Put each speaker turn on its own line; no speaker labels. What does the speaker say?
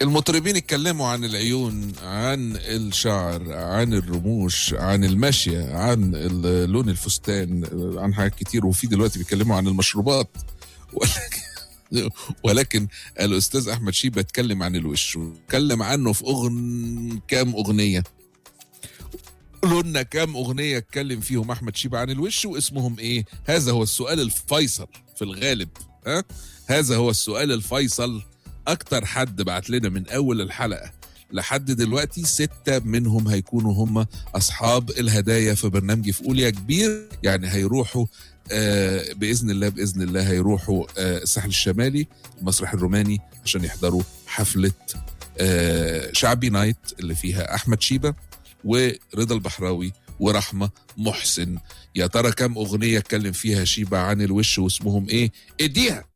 المطربين اتكلموا عن العيون، عن الشعر، عن الرموش، عن المشية، عن لون الفستان، عن حاجات كتير. وفي دلوقتي بيتكلموا عن المشروبات. ولكن الأستاذ أحمد شيبة اتكلم عن الوش، واتكلم عنه في كام أغنية. قولوا لنا كام أغنية اتكلم فيهم أحمد شيبة عن الوش، واسمهم إيه؟ هذا هو السؤال الفيصل في الغالب. هذا هو السؤال الفيصل. أكتر حد بعت لنا من أول الحلقة لحد دلوقتي 6 منهم هيكونوا هم أصحاب الهدايا في برنامجي في قول يا كبير. يعني هيروحوا بإذن الله هيروحوا الساحل الشمالي، المسرح الروماني، عشان يحضروا حفلة شعبي نايت اللي فيها أحمد شيبة ورضا البحراوي ورحمة محسن. يا ترى كم أغنية اتكلم فيها شيبة عن الوش واسمهم إيه؟ اديها.